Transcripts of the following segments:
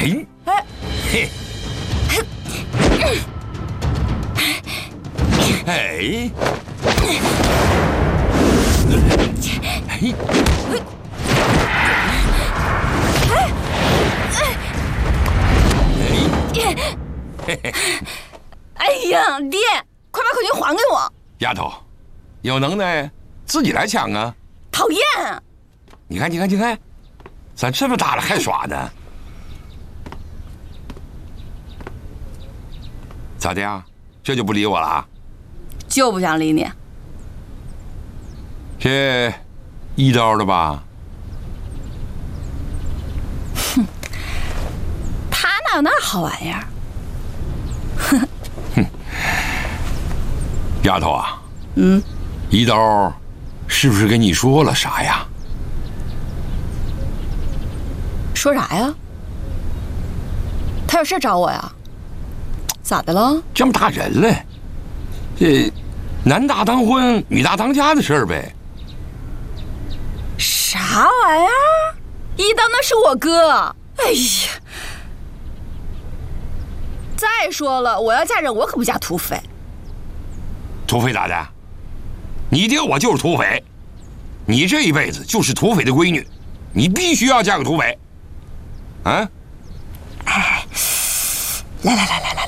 嘿，嘿，哎， 哎呀，爹，快把口琴还给我！ 丫头，有能耐自己来抢啊！ 讨厌！ 你看，咱这么大了还耍呢？咋的呀？这就不理我了？ 就不想理你。 这一刀的吧？ 哼，他哪有那好玩意儿？ 哼，丫头啊，一刀是不是跟你说了啥呀？ 说啥呀？他有事找我呀？咋的了？ 这么大人了，这男大当婚，女大当嫁的事儿呗。 啥玩意儿？一刀那是我哥。哎呀！再说了，我要嫁人，我可不嫁土匪。 土匪咋的？你爹我就是土匪，你这一辈子就是土匪的闺女，你必须要嫁个土匪。啊？ 哎，来，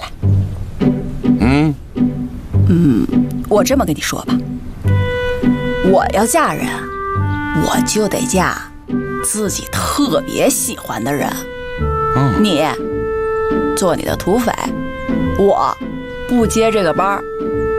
我这么跟你说吧，我要嫁人，我就得嫁自己特别喜欢的人。你做你的土匪，我不接这个班儿。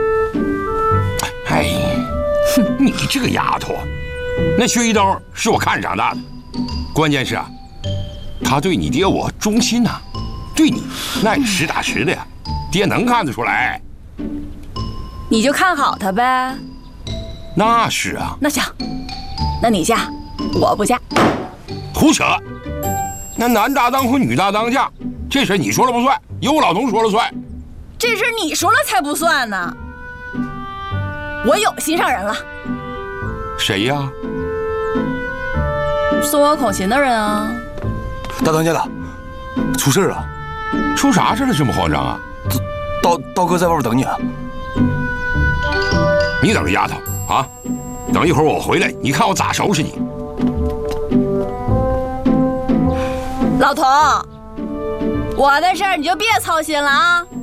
哎，你这个丫头，那薛一刀是我看长大的，关键是啊，他对你爹我忠心呐，对你那也实打实的呀，爹能看得出来。 你就看好他呗。 那是啊。 那行，那你嫁，我不嫁。 胡扯！那男大当婚，女大当嫁，这事你说了不算，由我老童说了算。 这事你说了才不算呢。我有心上人了。 谁呀？ 送我口琴的人啊。 大当家的，出事了！ 出啥事了？这么慌张啊？ 刀哥在外边等你啊！ 你等着，丫头啊！等一会儿我回来，你看我咋收拾你。 老童，我的事儿你就别操心了啊。